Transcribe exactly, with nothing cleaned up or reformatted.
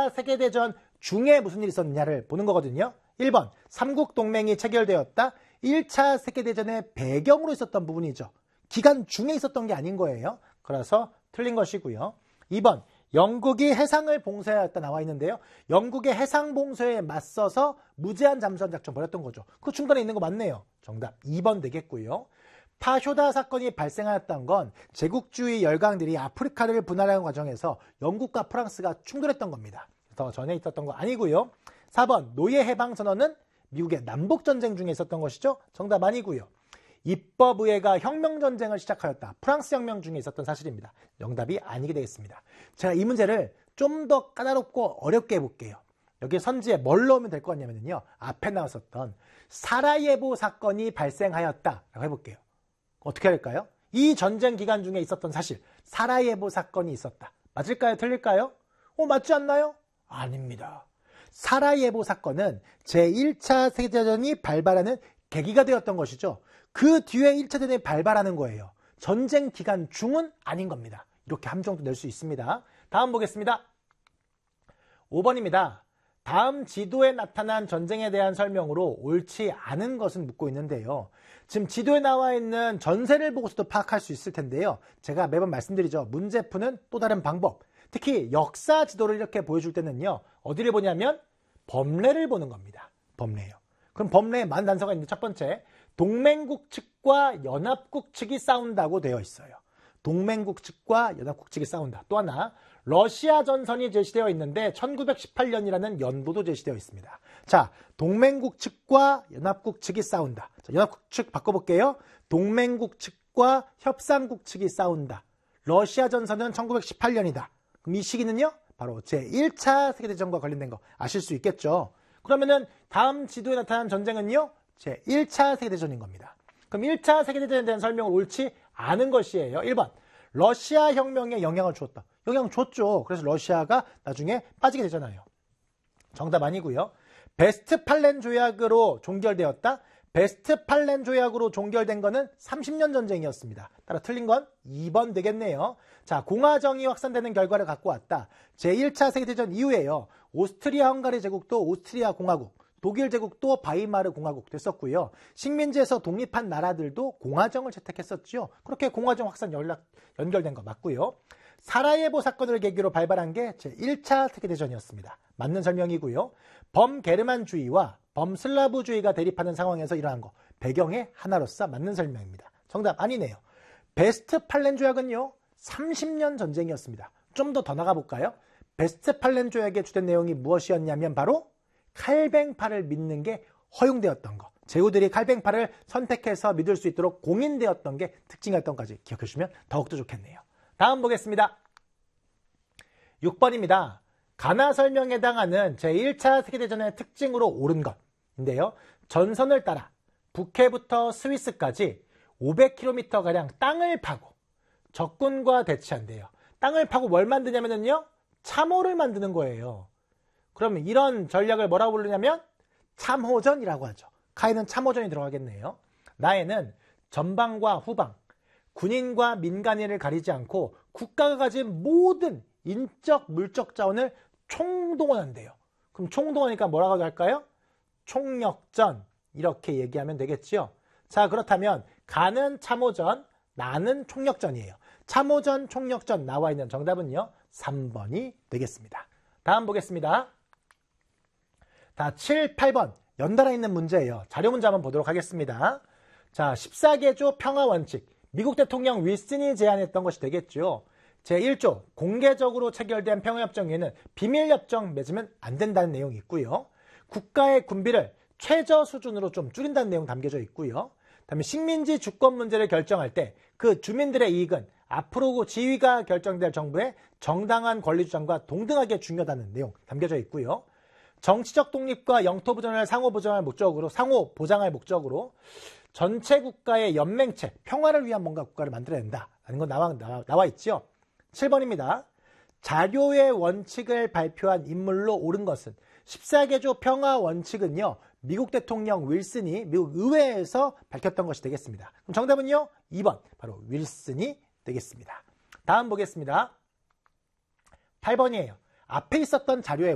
차 세계대전 중에 무슨 일이 있었느냐를 보는 거거든요. 일 번 삼국동맹이 체결되었다. 일 차 세계대전의 배경으로 있었던 부분이죠. 기간 중에 있었던 게 아닌 거예요. 그래서 틀린 것이고요. 이 번 영국이 해상을 봉쇄하였다 나와 있는데요. 영국의 해상 봉쇄에 맞서서 무제한 잠수함 작전 벌였던 거죠. 그 중간에 있는 거 맞네요. 정답 이 번 되겠고요. 파쇼다 사건이 발생하였던 건 제국주의 열강들이 아프리카를 분할하는 과정에서 영국과 프랑스가 충돌했던 겁니다. 더 전에 있었던 거 아니고요. 사 번 노예 해방 선언은 미국의 남북전쟁 중에 있었던 것이죠. 정답 아니고요. 입법의회가 혁명전쟁을 시작하였다. 프랑스 혁명 중에 있었던 사실입니다. 정답이 아니게 되겠습니다. 제가 이 문제를 좀 더 까다롭고 어렵게 해볼게요. 여기 선지에 뭘 넣으면 될 것 같냐면요. 앞에 나왔었던 사라예보 사건이 발생하였다라고 해볼게요. 어떻게 할까요? 이 전쟁 기간 중에 있었던 사실, 사라예보 사건이 있었다. 맞을까요? 틀릴까요? 어, 맞지 않나요? 아닙니다. 사라예보 사건은 제일 차 세계대전이 발발하는 계기가 되었던 것이죠. 그 뒤에 일 차 대전이 발발하는 거예요. 전쟁 기간 중은 아닌 겁니다. 이렇게 함정도 낼 수 있습니다. 다음 보겠습니다. 오 번입니다. 다음 지도에 나타난 전쟁에 대한 설명으로 옳지 않은 것은 묻고 있는데요. 지금 지도에 나와 있는 전세를 보고서도 파악할 수 있을 텐데요. 제가 매번 말씀드리죠. 문제 푸는 또 다른 방법. 특히 역사 지도를 이렇게 보여줄 때는요. 어디를 보냐면 범례를 보는 겁니다. 범례요. 그럼 범례에 많은 단서가 있는데 첫 번째, 동맹국 측과 연합국 측이 싸운다고 되어 있어요. 동맹국 측과 연합국 측이 싸운다. 또 하나, 러시아 전선이 제시되어 있는데 천구백십팔 년이라는 연도도 제시되어 있습니다. 자, 동맹국 측과 연합국 측이 싸운다. 자, 연합국 측 바꿔볼게요. 동맹국 측과 협상국 측이 싸운다. 러시아 전선은 천구백십팔 년이다. 그럼 이 시기는요? 바로 제일 차 세계대전과 관련된 거 아실 수 있겠죠. 그러면은 다음 지도에 나타난 전쟁은요? 제일 차 세계대전인 겁니다. 그럼 일 차 세계대전에 대한 설명을 옳지 않은 것이에요. 일 번, 러시아 혁명에 영향을 주었다. 영향 줬죠. 그래서 러시아가 나중에 빠지게 되잖아요. 정답 아니고요. 베스트팔렌 조약으로 종결되었다. 베스트팔렌 조약으로 종결된 거는 삼십 년 전쟁이었습니다. 따라 틀린 건 이 번 되겠네요. 자, 공화정이 확산되는 결과를 갖고 왔다. 제일 차 세계대전 이후에요. 오스트리아 헝가리 제국도 오스트리아 공화국, 독일 제국도 바이마르 공화국 됐었고요. 식민지에서 독립한 나라들도 공화정을 채택했었죠. 그렇게 공화정 확산 연락, 연결된 거 맞고요. 사라예보 사건을 계기로 발발한 게 제일 차 세계대전이었습니다. 맞는 설명이고요. 범게르만주의와 범슬라브주의가 대립하는 상황에서 일어난 거, 배경의 하나로서 맞는 설명입니다. 정답 아니네요. 베스트팔렌 조약은요, 삼십 년 전쟁이었습니다. 좀 더 더 나가볼까요? 베스트팔렌 조약의 주된 내용이 무엇이었냐면 바로 칼뱅파를 믿는 게 허용되었던 거. 제후들이 칼뱅파를 선택해서 믿을 수 있도록 공인되었던 게 특징이었던 것까지 기억해 주시면 더욱더 좋겠네요. 다음 보겠습니다. 육 번입니다. 가나 설명에 해당하는 제일 차 세계대전의 특징으로 옳은 것인데요. 전선을 따라 북해부터 스위스까지 오백 킬로미터가량 땅을 파고 적군과 대치한대요. 땅을 파고 뭘 만드냐면요. 참호를 만드는 거예요. 그러면 이런 전략을 뭐라고 부르냐면 참호전이라고 하죠. 카에는 참호전이 들어가겠네요. 나에는 전방과 후방, 군인과 민간인을 가리지 않고 국가가 가진 모든 인적, 물적 자원을 총동원한대요. 그럼 총동원하니까 뭐라고 할까요? 총력전 이렇게 얘기하면 되겠죠. 자, 그렇다면 가는 참호전, 나는 총력전이에요. 참호전, 총력전 나와 있는 정답은요. 삼 번이 되겠습니다. 다음 보겠습니다. 자, 칠, 팔 번 연달아 있는 문제예요. 자료 문제 한번 보도록 하겠습니다. 자, 십사 개조 평화원칙. 미국 대통령 윌슨이 제안했던 것이 되겠죠. 제일 조 공개적으로 체결된 평화협정에는 비밀협정 맺으면 안 된다는 내용이 있고요. 국가의 군비를 최저 수준으로 좀 줄인다는 내용 담겨져 있고요. 다음에 식민지 주권 문제를 결정할 때 그 주민들의 이익은 앞으로 지위가 결정될 정부의 정당한 권리 주장과 동등하게 중요하다는 내용 담겨져 있고요. 정치적 독립과 영토 보존을 상호 보장할 목적으로 상호 보장할 목적으로 전체 국가의 연맹체, 평화를 위한 뭔가 국가를 만들어야 된다라는 건 나와, 나와, 나와 있죠. 칠 번입니다. 자료의 원칙을 발표한 인물로 옳은 것은 십사 개조 평화 원칙은요. 미국 대통령 윌슨이 미국 의회에서 밝혔던 것이 되겠습니다. 그럼 정답은요. 이 번 바로 윌슨이 되겠습니다. 다음 보겠습니다. 팔 번이에요. 앞에 있었던 자료의